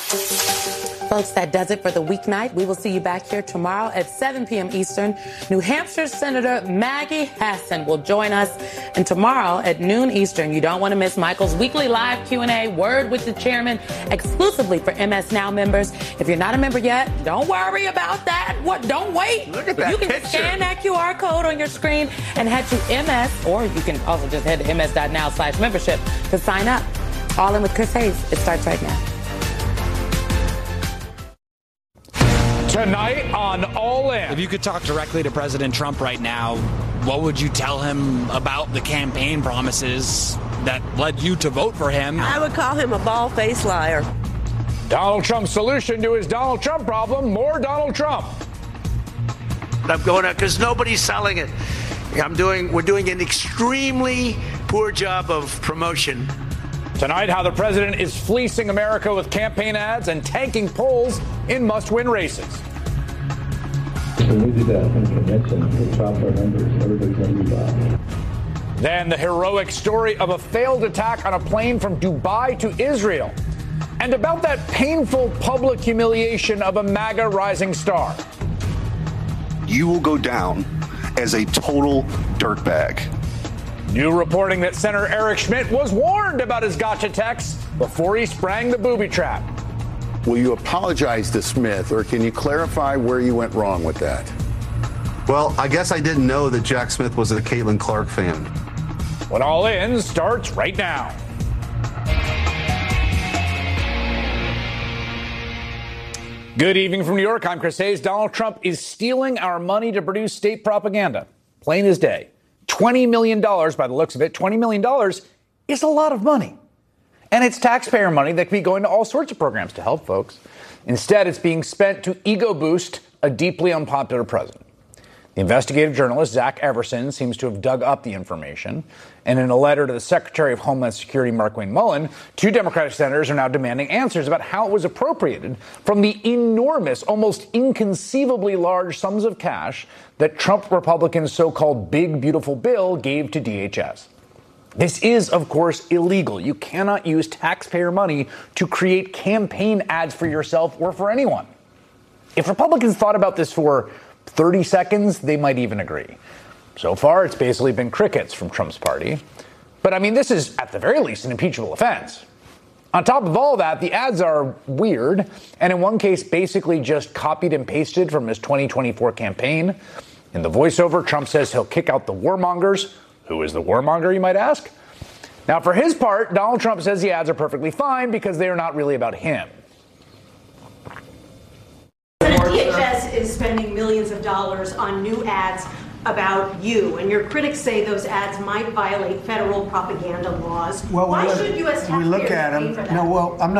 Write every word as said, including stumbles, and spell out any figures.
Folks, that does it for the weeknight. We will see you back here tomorrow at seven p.m. Eastern. New Hampshire Senator Maggie Hassan will join us. And tomorrow at noon Eastern, you don't want to miss Michael's weekly live Q and A, Word with the Chairman, exclusively for M S Now members. If you're not a member yet, don't worry about that. What? Don't wait. Look at that You can picture. Scan that Q R code on your screen and head to M S, or you can also just head to ms.now slash membership to sign up. All In with Chris Hayes. It starts right now. Tonight on All In. If you could talk directly to President Trump right now, what would you tell him about the campaign promises that led you to vote for him? I would call him a bald-faced liar. Donald Trump's solution to his Donald Trump problem, more Donald Trump. I'm going out because nobody's selling it. I'm doing, we're doing an extremely poor job of promotion. Tonight, how the president is fleecing America with campaign ads and tanking polls in must-win races. When we do that in convention, we drop our numbers, everybody's going to be bad. Then the heroic story of a failed attack on a plane from Dubai to Israel. And about that painful public humiliation of a MAGA rising star. You will go down as a total dirtbag. New reporting that Senator Eric Schmidt was warned about his gotcha text before he sprang the booby trap. Will you apologize to Smith, or can you clarify where you went wrong with that? Well, I guess I didn't know that Jack Smith was a Caitlin Clark fan. What All In starts right now. Good evening from New York. I'm Chris Hayes. Donald Trump is stealing our money to produce state propaganda. Plain as day. twenty million dollars, by the looks of it, twenty million dollars is a lot of money. And it's taxpayer money that could be going to all sorts of programs to help folks. Instead, it's being spent to ego boost a deeply unpopular president. The investigative journalist Zach Everson seems to have dug up the information. And in a letter to the Secretary of Homeland Security, Markwayne Mullin, two Democratic senators are now demanding answers about how it was appropriated from the enormous, almost inconceivably large sums of cash that Trump Republicans' so-called Big Beautiful Bill gave to D H S. This is, of course, illegal. You cannot use taxpayer money to create campaign ads for yourself or for anyone. If Republicans thought about this for thirty seconds, they might even agree. So far, it's basically been crickets from Trump's party. But I mean, this is, at the very least, an impeachable offense. On top of all that, the ads are weird, and in one case, basically just copied and pasted from his twenty twenty-four campaign. In the voiceover, Trump says he'll kick out the warmongers. Who is the warmonger, you might ask? Now, for his part, Donald Trump says the ads are perfectly fine because they are not really about him. D H S is spending millions of dollars on new ads about you, and your critics say those ads might violate federal propaganda laws. Well, Why we should U S taxpayers we look at pay them. for that? No, well, I'm not.